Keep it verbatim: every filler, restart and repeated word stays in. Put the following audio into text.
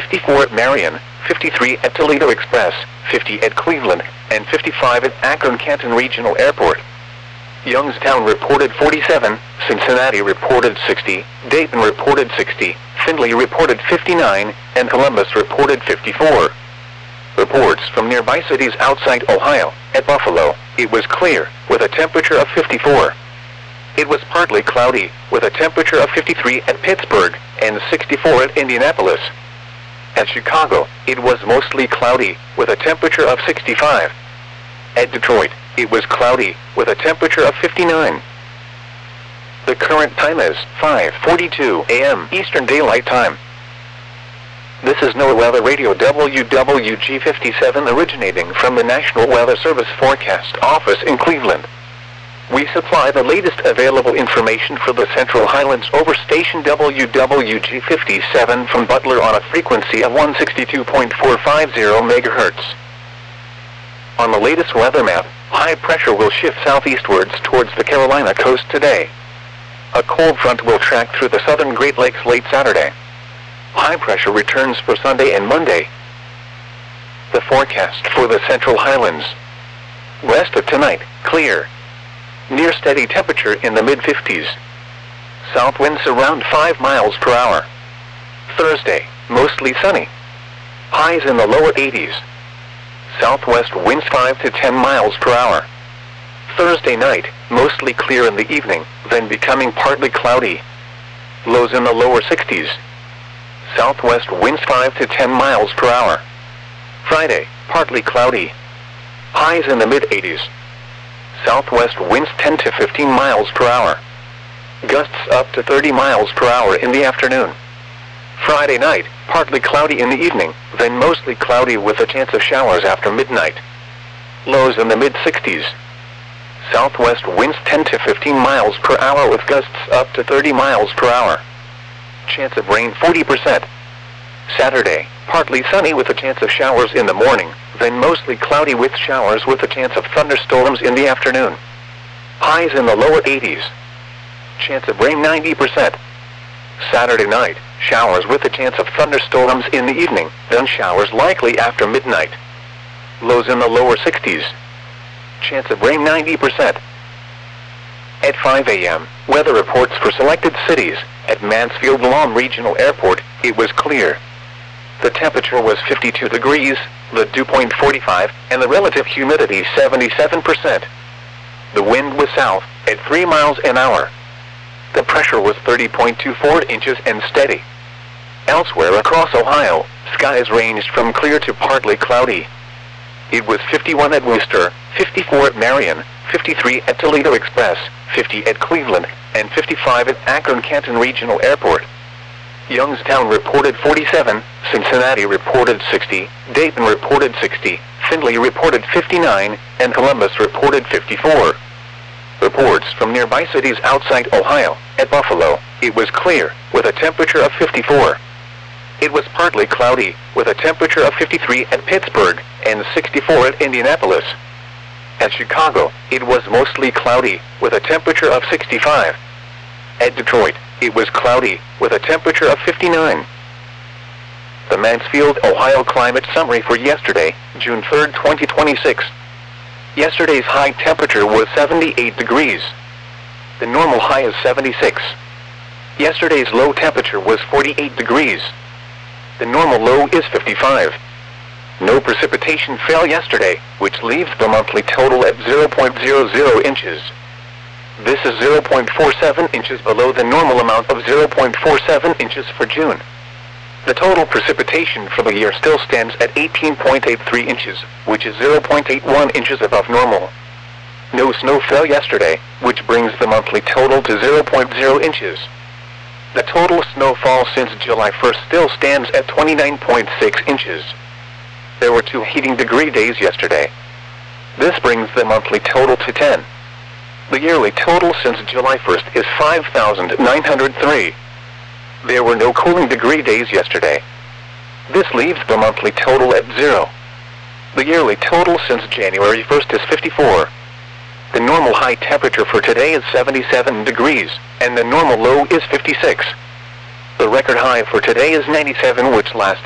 fifty-four at Marion, fifty-three at Toledo Express, fifty at Cleveland, and fifty-five at Akron-Canton Regional Airport. Youngstown reported forty-seven, Cincinnati reported sixty, Dayton reported sixty, Findlay reported fifty-nine, and Columbus reported fifty-four. Reports from nearby cities outside Ohio. At Buffalo, it was clear, with a temperature of fifty-four. It was partly cloudy, with a temperature of fifty-three at Pittsburgh, and sixty-four at Indianapolis. At Chicago, it was mostly cloudy, with a temperature of sixty-five. At Detroit, it was cloudy, with a temperature of fifty-nine. The current time is five forty-two a m Eastern Daylight Time. This is NOAA Weather Radio W W G fifty-seven originating from the National Weather Service Forecast Office in Cleveland. We supply the latest available information for the Central Highlands over station W W G fifty-seven from Butler on a frequency of one sixty-two point four five zero megahertz. On the latest weather map, high pressure will shift southeastwards towards the Carolina coast today. A cold front will track through the southern Great Lakes late Saturday. High pressure returns for Sunday and Monday. The forecast for the Central Highlands. West of tonight, clear. Near steady temperature in the mid fifties. South winds around five miles per hour. Thursday, mostly sunny. Highs in the lower eighties. Southwest winds five to ten miles per hour. Thursday night, mostly clear in the evening, then becoming partly cloudy. Lows in the lower sixties. Southwest winds five to ten miles per hour. Friday, partly cloudy. Highs in the mid eighties. Southwest winds ten to fifteen miles per hour. Gusts up to thirty miles per hour in the afternoon. Friday night, partly cloudy in the evening, then mostly cloudy with a chance of showers after midnight. Lows in the mid sixties. Southwest winds ten to fifteen miles per hour with gusts up to thirty miles per hour. Chance of rain forty percent. Saturday, partly sunny with a chance of showers in the morning, then mostly cloudy with showers with a chance of thunderstorms in the afternoon. Highs in the lower eighties. Chance of rain ninety percent. Saturday night, showers with a chance of thunderstorms in the evening, then showers likely after midnight. Lows in the lower sixties. Chance of rain ninety percent. At five a m, weather reports for selected cities. At Mansfield-Guam Regional Airport, it was clear. The temperature was fifty-two degrees, the dew point forty-five, and the relative humidity seventy-seven percent. The wind was south, at three miles an hour. The pressure was thirty point two four inches and steady. Elsewhere across Ohio, skies ranged from clear to partly cloudy. It was fifty-one at Worcester, fifty-four at Marion, fifty-three at Toledo Express, fifty at Cleveland, and fifty-five at Akron-Canton Regional Airport. Youngstown reported forty-seven, Cincinnati reported sixty, Dayton reported sixty, Findlay reported fifty-nine, and Columbus reported fifty-four. Reports from nearby cities outside Ohio. At Buffalo, it was clear, with a temperature of fifty-four. It was partly cloudy, with a temperature of fifty-three at Pittsburgh, and sixty-four at Indianapolis. At Chicago, it was mostly cloudy, with a temperature of sixty-five. At Detroit, it was cloudy, with a temperature of fifty-nine. The Mansfield, Ohio climate summary for yesterday, June third, twenty twenty-six. Yesterday's high temperature was seventy-eight degrees. The normal high is seventy-six. Yesterday's low temperature was forty-eight degrees. The normal low is fifty-five. No precipitation fell yesterday, which leaves the monthly total at zero point zero zero inches. This is zero point four seven inches below the normal amount of zero point four seven inches for June. The total precipitation for the year still stands at eighteen point eight three inches, which is zero point eight one inches above normal. No snow fell yesterday, which brings the monthly total to zero point zero inches. The total snowfall since July first still stands at twenty-nine point six inches. There were two heating degree days yesterday. This brings the monthly total to ten. The yearly total since July first is five thousand nine hundred three. There were no cooling degree days yesterday. This leaves the monthly total at zero. The yearly total since January first is fifty-four. The normal high temperature for today is seventy-seven degrees, and the normal low is fifty-six. The record high for today is ninety-seven, which last